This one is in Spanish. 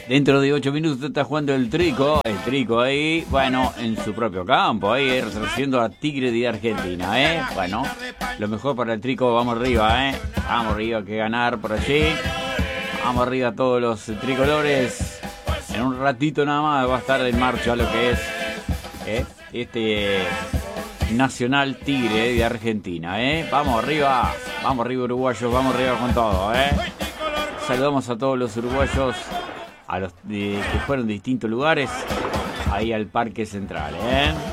Dentro de 8 minutos está jugando el Trico ahí, bueno, en su propio campo, ahí recibiendo a Tigre de Argentina, Bueno, lo mejor para el Trico, vamos arriba, Vamos arriba, que ganar por allí. Vamos arriba todos los tricolores. En un ratito nada más va a estar en marcha lo que es este Nacional Tigre de Argentina, Vamos arriba uruguayos, vamos arriba con todo, Saludamos a todos los uruguayos, a los que fueron de distintos lugares, ahí al Parque Central,